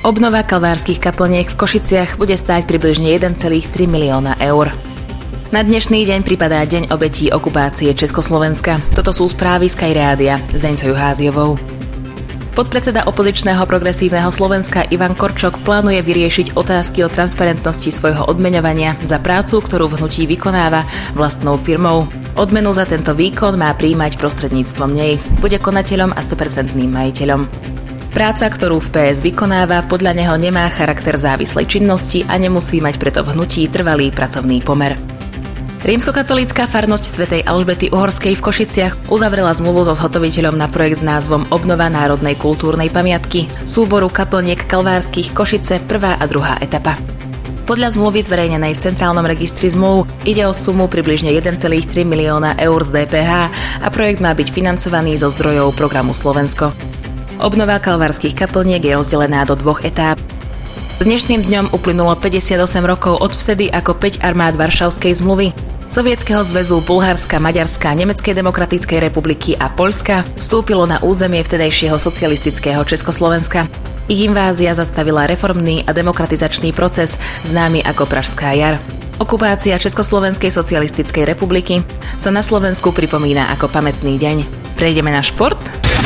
Obnova kalvárskych kaplniek v Košiciach bude stáť približne 1,3 milióna eur. Na dnešný deň pripadá deň obetí okupácie Československa. Toto sú správy Sky Rádia s Deňcou Juháziovou. Podpredseda opozičného Progresívneho Slovenska Ivan Korčok plánuje vyriešiť otázky o transparentnosti svojho odmeňovania za prácu, ktorú v hnutí vykonáva vlastnou firmou. Odmenu za tento výkon má prijímať prostredníctvom nej. Bude konateľom a 100% majiteľom. Práca, ktorú v PS vykonáva, podľa neho nemá charakter závislej činnosti a nemusí mať preto v hnutí trvalý pracovný pomer. Rímskokatolícka farnosť svätej Alžbety Uhorskej v Košiciach uzavrela zmluvu so zhotoviteľom na projekt s názvom Obnova národnej kultúrnej pamiatky súboru kaplniek kalvárskych Košice 1. a 2. etapa. Podľa zmluvy zverejnenej v Centrálnom registri zmluv ide o sumu približne 1,3 milióna eur z DPH a projekt má byť financovaný zo zdrojov programu Slovensko. Obnova kalvárskych kaplniek je rozdelená do 2 etáp. Dnešným dňom uplynulo 58 rokov od vtedy, ako 5 armád Varšavskej zmluvy, Sovietskeho zväzu, Bulharska, Maďarska, Nemeckej demokratickej republiky a Poľska vstúpilo na územie vtedajšieho socialistického Československa. Ich invázia zastavila reformný a demokratizačný proces, známy ako Pražská jar. Okupácia Československej socialistickej republiky sa na Slovensku pripomína ako pamätný deň. Prejdeme na šport.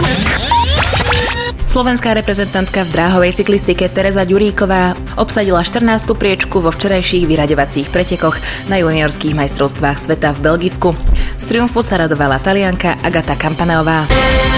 Slovenská reprezentantka v dráhovej cyklistike Tereza Ďuríková obsadila 14. priečku vo včerajších vyraďovacích pretekoch na juniorských majstrovstvách sveta v Belgicku. Z triumfu sa radovala Talianka Agata Campaneová.